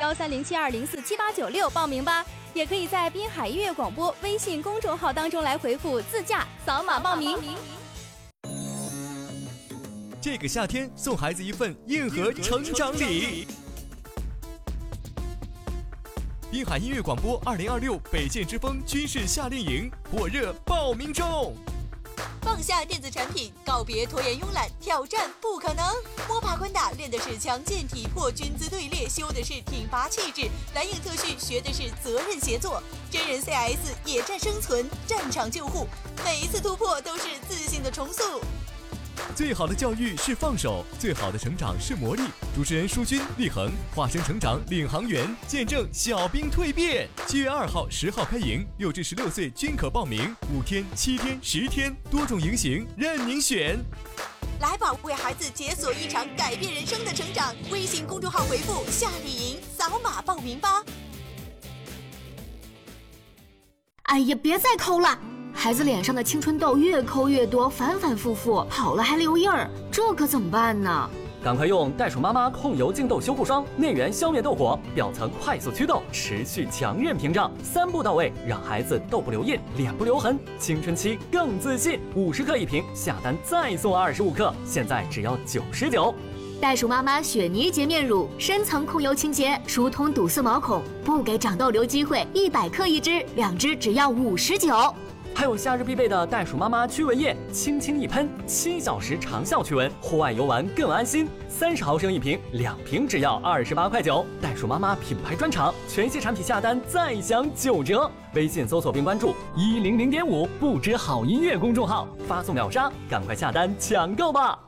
130720478896报名吧。也可以在滨海音乐广播微信公众号当中来回复自驾扫码报名。 这个夏天送孩子一份硬核成长礼。滨海音乐广播2026北剑之风军事夏令营火热报名中。 放下电子产品，告别拖延慵懒，挑战不可能。摸爬滚打练的是强健体魄，军姿队列修的是挺拔气质，蓝影特训学的是责任协作，真人 CS 野战生存，战场救护，每一次突破都是自信的重塑。 最好的教育是放手，最好的成长是磨砺。主持人舒军、立恒化身成长领航员，见证小兵蜕变。7月2号、10号开营，6至16岁均可报名，5天、7天、10天，多种营型任您选。 来吧，为孩子解锁一场改变人生的成长。微信公众号回复“夏令营”，扫码报名吧。 哎呀，别再抠了！孩子脸上的青春痘越抠越多，反反复复，好了还留印儿，这可怎么办呢？ 赶快用袋鼠妈妈控油净痘修护霜，内源消灭痘火，表层快速祛痘，持续强韧屏障，3步到位，让孩子痘不留印，脸不留痕，青春期更自信。50克一瓶，下单再送25克，现在只要99。 袋鼠妈妈雪泥洁面乳，深层控油清洁，疏通堵塞毛孔，不给长痘留机会，100克一支，2支只要59。 还有夏日必备的袋鼠妈妈驱蚊液，轻轻一喷，7小时长效驱蚊，户外游玩更安心。30毫升一瓶，2瓶只要28块9。袋鼠妈妈品牌专场，全系产品下单再享9折。微信搜索并关注100.5不知好音乐公众号，发送秒杀，赶快下单抢购吧。